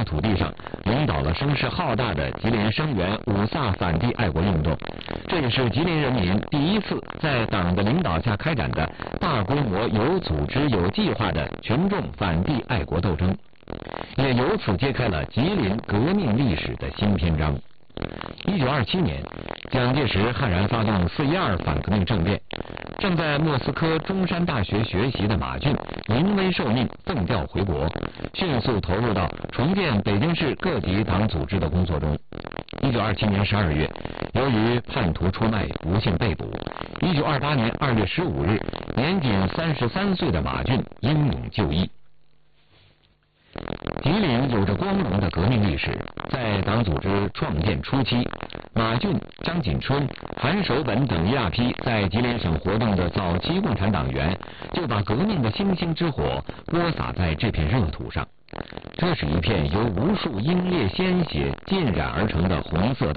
块土地上，领导了声势浩大的吉林声援五卅反帝爱国运动。这也是吉林人民第一次在党的领导下开展的大规模、有组织、有计划的群众反帝爱国斗争，也由此揭开了吉林革命历史的新篇章。1927年，蒋介石悍然发动4·12反革命政变，正在莫斯科中山大学学习的马俊临危受命，奉调回国，迅速投入到重建北京市各级党组织的工作中。1927年12月，由于叛徒出卖，不幸被捕。1928年2月15日，年仅33岁的马俊英勇就义。吉林有着光荣的革命历史，在党组织创建初期，马俊、张锦春、韩守本等一大批在吉林省活动的早期共产党员，就把革命的星星之火播撒在这片热土上。这是一片由无数英烈鲜血浸染而成的红色